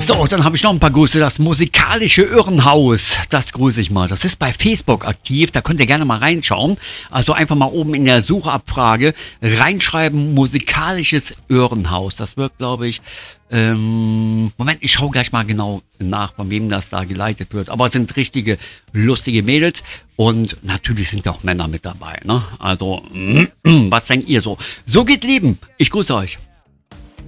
So, dann habe ich noch ein paar Grüße. Das musikalische Irrenhaus, das grüße ich mal. Das ist bei Facebook aktiv, da könnt ihr gerne mal reinschauen. Also einfach mal oben in der Suchabfrage reinschreiben, musikalisches Irrenhaus. Das wird, glaube ich, Moment, ich schaue gleich mal genau nach, von wem das da geleitet wird. Aber es sind richtige, lustige Mädels und natürlich sind auch Männer mit dabei. Ne? Also, was denkt ihr so? So geht Leben. Ich grüße euch.